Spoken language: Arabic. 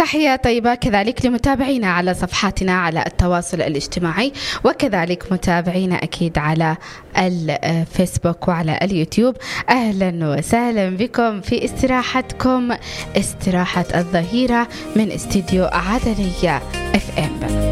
تحية طيبة كذلك لمتابعينا على صفحاتنا على التواصل الاجتماعي، وكذلك متابعينا أكيد على الفيسبوك وعلى اليوتيوب. أهلا وسهلا بكم في استراحتكم، استراحة الظهيرة من استديو عدنية FM.